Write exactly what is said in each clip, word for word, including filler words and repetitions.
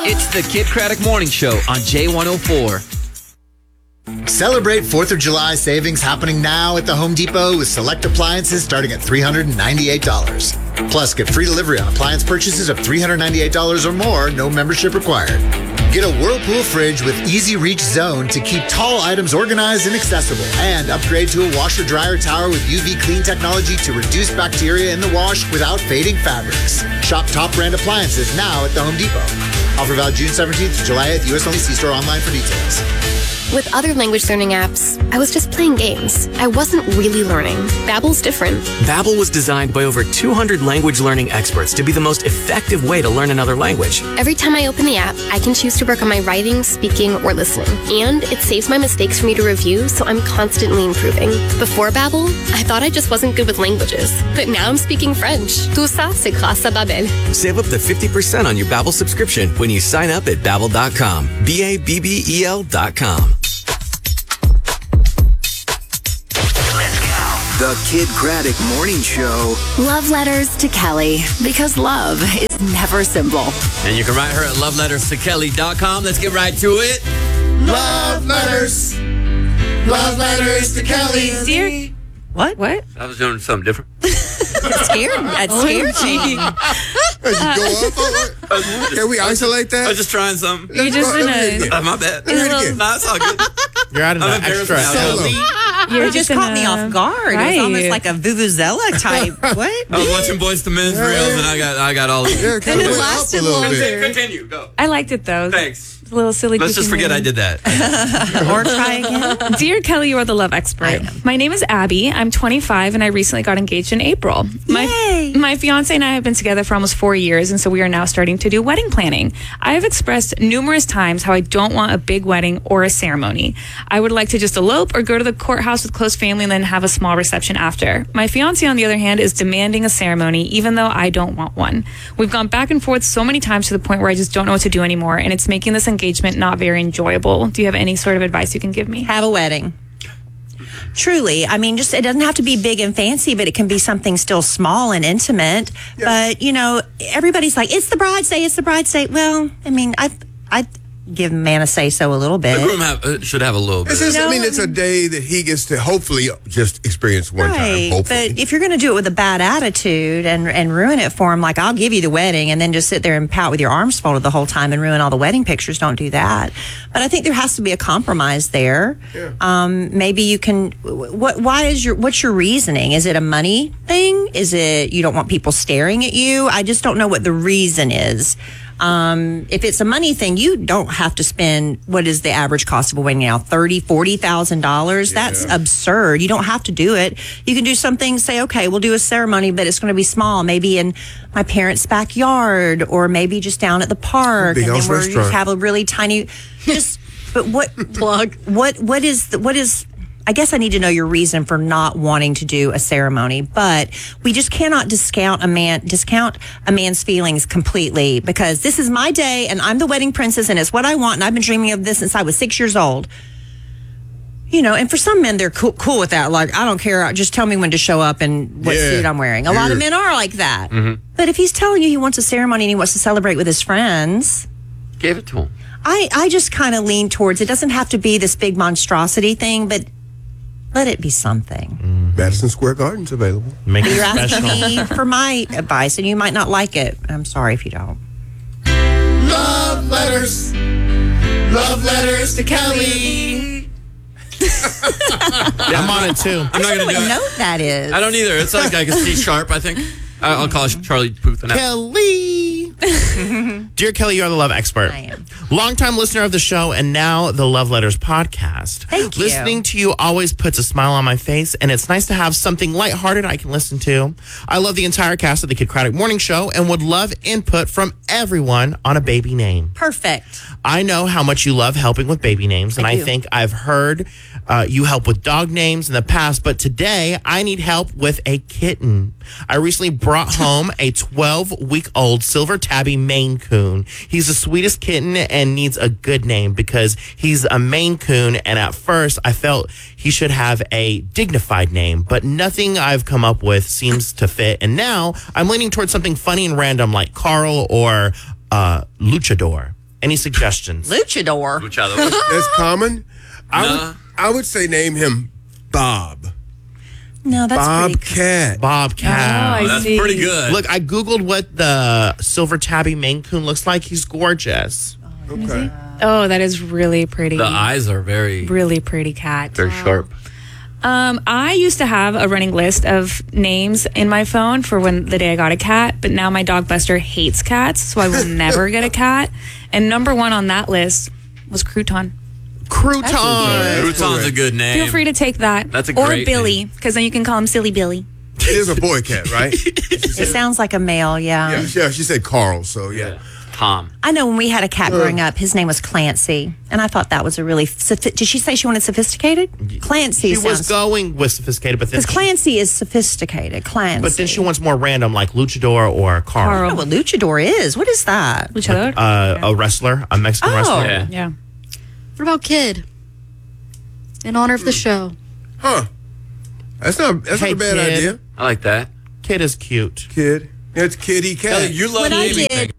It's the Kid Craddock Morning Show on J one oh four. Celebrate fourth of July savings happening now at the Home Depot with select appliances starting at three hundred ninety-eight dollars. Plus, get free delivery on appliance purchases of three hundred ninety-eight dollars or more, no membership required. Get a Whirlpool fridge with Easy Reach Zone to keep tall items organized and accessible. And upgrade to a washer-dryer tower with U V clean technology to reduce bacteria in the wash without fading fabrics. Shop top brand appliances now at the Home Depot. Offer valid June seventeenth to July eighth. U S only. See store online for details. With other language learning apps, I was just playing games. I wasn't really learning. Babbel's different. Babbel was designed by over two hundred language learning experts to be the most effective way to learn another language. Every time I open the app, I can choose to work on my writing, speaking, or listening. And it saves my mistakes for me to review, so I'm constantly improving. Before Babbel, I thought I just wasn't good with languages. But now I'm speaking French. Tout ça, c'est grâce à Babbel. Save up to fifty percent on your Babbel subscription when you sign up at babbel dot com. B A B B E L dot com. The Kid Craddock Morning Show. Love letters to Kelly, because love is never simple. And you can write her at love letters to kelly dot com. Let's get right to it. Love letters. Love letters to Kelly. Dear, what? What? I was doing something different. That scared, that scared me. Go up. Can we isolate that? I was just trying something. You're just in a... Uh, my bad. Let me hear it again. No, it's all good. You're out of I'm the extra. embarrassed now. Solo. You're It just in caught a- me off guard. It Right. was almost like a Vuvuzela type. What? I was watching Boys to Men's reels, and I got I got all of Yeah, it. kind of it went up lasted a little longer. bit. Continue. Go. I liked it, though. Thanks. It's a little silly. Let's just goofy forget I name. did that. Or try again. Dear Kelly, you are the love expert. My name is Abby. I'm twenty-five, and I recently got engaged in April. My, Yay. my fiance and I have been together for almost four years, and so we are now starting to do wedding planning. I have expressed numerous times how I don't want a big wedding or a ceremony. I would like to just elope or go to the courthouse with close family and then have a small reception after. My fiance, on the other hand, is demanding a ceremony, even though I don't want one. We've gone back and forth so many times to the point where I just don't know what to do anymore, and it's making this engagement not very enjoyable. Do you have any sort of advice you can give me? Have a wedding. Truly. I mean, just it doesn't have to be big and fancy, but it can be something still small and intimate. Yeah. But, you know, everybody's like, it's the bride's day, it's the bride's day. Well, I mean, I I give a man a say-so a little bit. The groom have, uh, should have a little bit. It's just, No, I mean, it's a day that he gets to hopefully just experience one time. Right, Hopefully. but if you're going to do it with a bad attitude and and ruin it for him, like I'll give you the wedding and then just sit there and pout with your arms folded the whole time and ruin all the wedding pictures, don't do that. But I think there has to be a compromise there. Yeah. Um, maybe you can. What? Why is your? What's your reasoning? Is it a money thing? Is it you don't want people staring at you? I just don't know what the reason is. Um, if it's a money thing, you don't have to spend what is the average cost of a wedding now? Thirty, forty thousand dollars. That's absurd. You don't have to do it. You can do something. Say, okay, we'll do a ceremony, but it's going to be small. Maybe in my parents' backyard, or maybe just down at the park, Big and house then we restaurant. have a really tiny. Just, but what plug? What what is the, what is? I guess I need to know your reason for not wanting to do a ceremony, but we just cannot discount a man, discount a man's feelings completely, because this is my day and I'm the wedding princess and it's what I want. And I've been dreaming of this since I was six years old. You know, and for some men, they're cool, cool with that. Like, I don't care. Just tell me when to show up and what Yeah. suit I'm wearing. A lot of men are like that. But if he's telling you he wants a ceremony and he wants to celebrate with his friends, Give it to him. I, I just kind of lean towards it doesn't have to be this big monstrosity thing, but let it be something. Madison Square Garden's available. Make it You're asking special. me for my advice, and you might not like it. I'm sorry if you don't. Love letters. Love letters to Kelly. I'm on it too. I'm not I going to don't do know what it. note that is. I don't either. It's like, like a C sharp, I think. I- I'll call Charlie Puth. And Kelly. Dear Kelly, you are the love expert. I am. Longtime listener of the show and now the Love Letters podcast. Thank you. Listening to you always puts a smile on my face, and it's nice to have something lighthearted I can listen to. I love the entire cast of the Kid Craddock Morning Show and would love input from everyone on a baby name. Perfect. I know how much you love helping with baby names, and I I, do. think I've heard uh, you help with dog names in the past, but today I need help with a kitten. I recently brought home a twelve-week-old silver tabby Maine Coon. He's the sweetest kitten and needs a good name because he's a Maine Coon, and at first I felt he should have a dignified name, but nothing I've come up with seems to fit, and now I'm leaning towards something funny and random like Carl or uh, Luchador. Any suggestions? Luchador. Luchador. That's common. I Nah. would I would say name him Bob. No, that's pretty Bobcat. Bobcat. Oh, I That's see. pretty good. Look, I Googled what the silver tabby Maine Coon looks like. He's gorgeous. Okay. Oh, that is really pretty. the eyes are very, Really pretty cat. very sharp. Um, I used to have a running list of names in my phone for when the day I got a cat, but now my dog Buster hates cats, so I will never get a cat. And number one on that list was Crouton. Crouton. Crouton's a good name. Feel free to take that. That's a or great Billy, because then you can call him Silly Billy. It is a boy cat, right? It sounds like a male, yeah. Yeah, yeah, she said Carl, so yeah. Yeah. Tom. I know when we had a cat growing up, his name was Clancy, and I thought that was a really. Sophi- Did she say she wanted sophisticated? Clancy She was sounds. going with sophisticated, but then Because she, Clancy is sophisticated. Clancy. but then she wants more random, like luchador or Carl. I don't know what luchador is. What is that? Luchador? Uh, A wrestler, a Mexican Oh. wrestler. Yeah. yeah. What about Kid? In honor of the show. Huh. That's not that's Hey, not a bad kid. idea. I like that. Kid is cute. Kid. It's Kitty Cat. Kelly, you love What I naming did- things.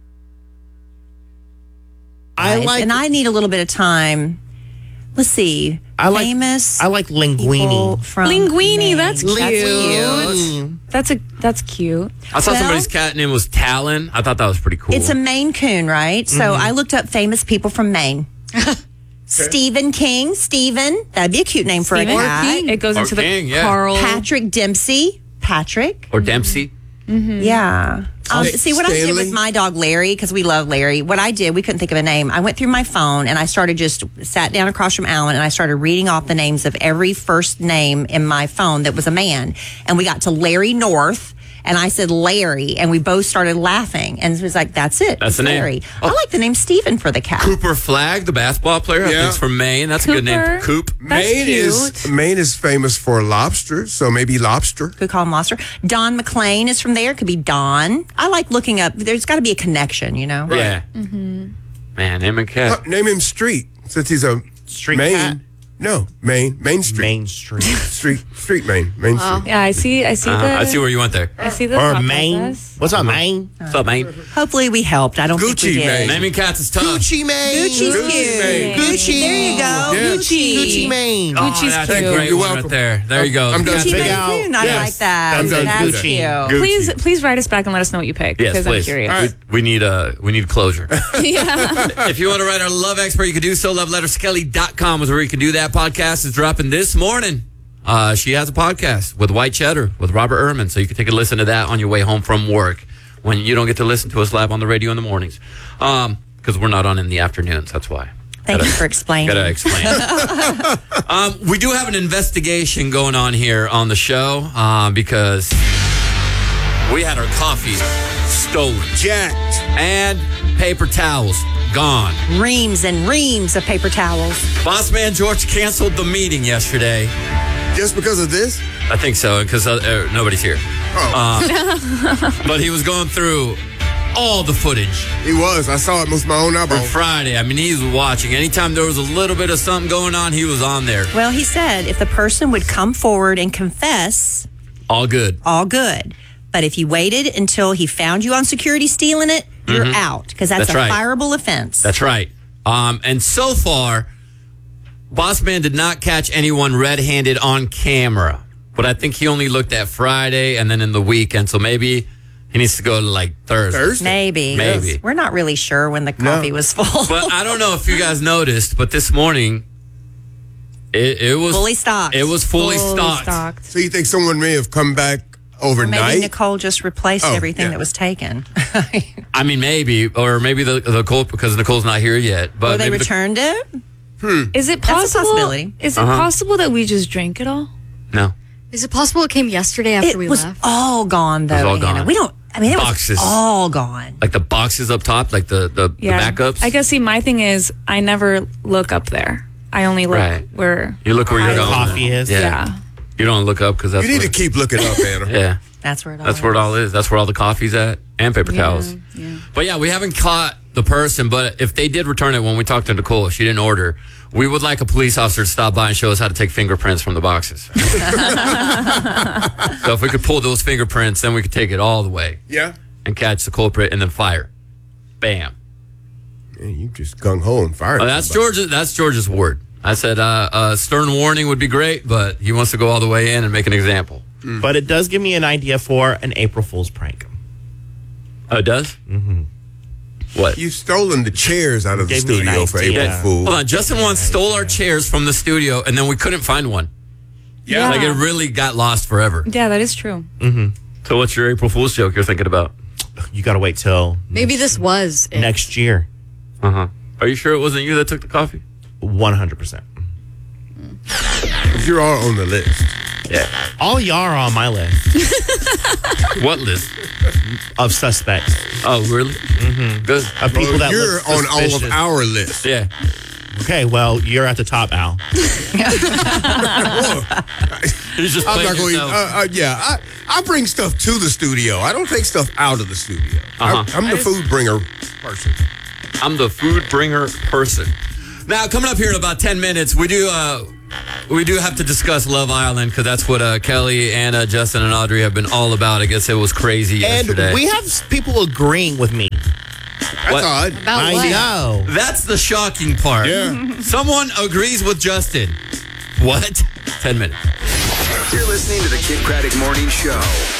I like. and I need a little bit of time. Let's see. I like- famous. I like people linguini. from Linguini, Maine. that's cute. Linguini. That's a that's cute. I saw Well- somebody's cat name was Talon. I thought that was pretty cool. It's a Maine Coon, right? So Mm-hmm. I looked up famous people from Maine. Stephen King. Stephen. That'd be a cute name for a Stephen cat. It goes Or into King, the yeah. Carl. Patrick Dempsey. Patrick. or Dempsey. Yeah. Um, Sta- see, what I did Stanley? with my dog Larry, because we love Larry, what I did, we couldn't think of a name. I went through my phone and I started just sat down across from Alan and I started reading off the names of every first name in my phone that was a man. And we got to Larry North. And I said Larry, and we both started laughing. And it was like, that's it. That's it's the name. Larry. I like the name Stephen for the cat. Cooper Flagg, the basketball player. I Yeah. think it's from Maine. That's a good name. Cooper. Coop. That's Maine is cute. Maine is famous for lobsters, so maybe lobster. Could call him Lobster. Don McLean is from there. Could be Don. I like looking up. There's got to be a connection, you know? Yeah. Mm-hmm. Man, him and Uh, cat. name him Street, since he's a Street Maine. cat? No, Maine. Main Street. Main Street. Street. Street Maine. Main Street. Yeah, I see. I see Uh, the. I see where you went there. I see the. Or thought Maine. process. What's up, Maine? What's up, Maine? Hopefully we helped. I don't think Gucci, we did. man. Naming cats is tough. Gucci Maine. Gucci's Gucci, cute. Maine. Gucci. There you go. Yeah. Gucci. Gucci Maine. Oh, Gucci's that's cute. a great You're one welcome. right there. There you go. I'm done. Gucci Big Maine out. Coon. I Yes. like that. I'm done. That's Gucci. cute. Gucci. Please, please write us back and let us know what you picked Yes, because please. I'm curious. We, we need a we need closure. Yeah. If you want to write our love expert, you can do so. love letters kelly dot com is where you can do that. Podcast is dropping this morning. Uh, she has a podcast with White Cheddar with Robert Ehrman, so you can take a listen to that on your way home from work when you don't get to listen to us live on the radio in the mornings, um, because we're not on in the afternoons. That's why. Thank Gotta- you for explaining. Gotta explain. um, we do have an investigation going on here on the show uh, because we had our coffee stolen Jacked. and paper towels gone. Reams and reams of paper towels. Boss man George canceled the meeting yesterday. Just because of this? I think so, because uh, uh, nobody's here. Oh, But he was going through all the footage he was. I saw it with my own from eyeball. Friday. I mean, he was watching. Anytime there was a little bit of something going on, he was on there. Well, he said if the person would come forward and confess, All good. all good. But if you waited until he found you on security stealing it, you're out because that's, That's a right. fireable offense. That's right. Um, and so far, Boss Man did not catch anyone red-handed on camera. But I think he only looked at Friday and then in the weekend. So maybe he needs to go to like Thursday. Thursday? Maybe. Maybe. We're not really sure when the coffee No. was full. But I don't know if you guys noticed, but this morning it, it was Fully stocked. It was fully, Fully stocked. stocked. So you think someone may have come back Maybe overnight? Nicole just replaced Oh, everything yeah. that was taken. I mean, maybe, or maybe the the Cole because Nicole's not here yet. But Or they maybe the- returned it? Is it That's a possible? possibility. Is it Uh-huh. possible that we just drank it all? no. Is it possible it came yesterday after It we was left? all gone, though, It was all Hannah. gone. We don't, I mean, it Boxes. was all gone. Like the boxes up top, like the the, Yeah. the backups. I guess. See, my thing is, I never look up there. I only look Right. where You look where you're I- going. Coffee is. Yeah. Yeah. You don't look up because that's You need where, to keep looking up, Anna. yeah. That's where it all That's where it all is. That's where all the coffee's at and paper towels. But yeah, we haven't caught the person. But if they did return it when we talked to Nicole, if she didn't order, we would like a police officer to stop by and show us how to take fingerprints from the boxes. So if we could pull those fingerprints, then we could take it all the way Yeah? and catch the culprit and then fire. Bam. You Man, you just gung ho and fired. Oh, that's George's. That's George's word. I said uh, a stern warning would be great, but he wants to go all the way in and make an example. Mm. But it does give me an idea for an April Fool's prank. Oh, it does? Mm-hmm. What? You've stolen the chairs out of the Gave me an studio for idea. April Fool. Hold on. Justin once stole our chairs from the studio, and then we couldn't find one. Yeah. Like, it really got lost forever. Yeah, that is true. Mm-hmm. So what's your April Fool's joke you're thinking about? You got to wait till Maybe this was it. next year. Uh-huh. Are you sure it wasn't you that took the coffee? one hundred percent. You're all on the list. Yeah. All y'all are on my list What list? of suspects. Oh, really? Mm-hmm. Good. Of people Well, that you're look on all of suspicious. our list. Yeah. Okay, well, you're at the top, Al. He's just I'm playing not going. yourself. Uh, uh, yeah, I, I bring stuff to the studio. I don't take stuff out of the studio. Uh-huh. I, I'm the food bringer person. I'm the food bringer person. Now, coming up here in about ten minutes, we do uh, we do have to discuss Love Island because that's what uh, Kelly, Anna, Justin, and Audrey have been all about. I guess it was crazy And yesterday. we have s- people agreeing with me. That's What? odd. About I what? know. That's the shocking part. Yeah. Someone agrees with Justin. What? ten minutes. You're listening to the Kid Craddock Morning Show.